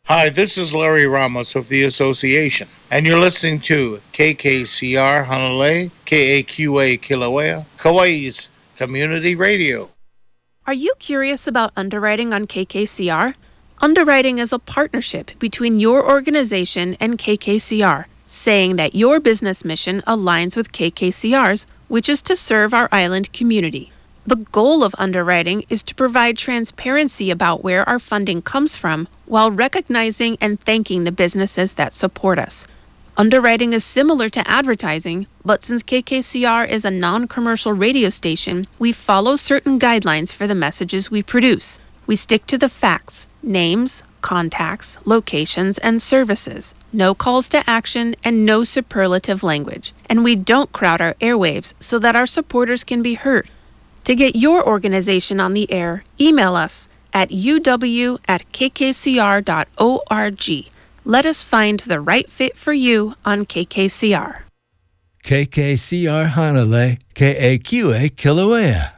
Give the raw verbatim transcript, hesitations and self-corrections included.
Hi, this is Larry Ramos of the Association, and you're listening to K K C R Hanalei, K A Q A Kilauea, Kauai's Community Radio. Are you curious about underwriting on K K C R? Underwriting is a partnership between your organization and K K C R, saying that your business mission aligns with K K C R's, which is to serve our island community. The goal of underwriting is to provide transparency about where our funding comes from while recognizing and thanking the businesses that support us. Underwriting is similar to advertising, but since K K C R is a non-commercial radio station, we follow certain guidelines for the messages we produce. We stick to the facts, names, contacts, locations, and services, no calls to action, and no superlative language. And we don't crowd our airwaves so that our supporters can be heard. To get your organization on the air, email us at u w at k k c r dot org. Let us find the right fit for you on K K C R. K K C R Hanalei, K A Q A Kilauea.